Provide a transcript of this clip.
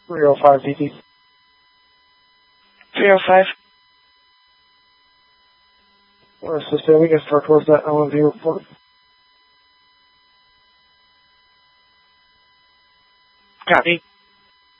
305 DT. 305. We're assisting. We can start towards that LMV report. Copy.